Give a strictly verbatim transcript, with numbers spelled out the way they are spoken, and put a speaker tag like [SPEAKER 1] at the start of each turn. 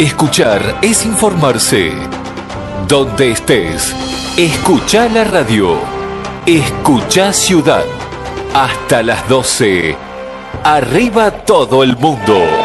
[SPEAKER 1] Escuchar es informarse. Donde estés, escuchá la radio. Escuchá Ciudad. Hasta las doce. Arriba todo el mundo.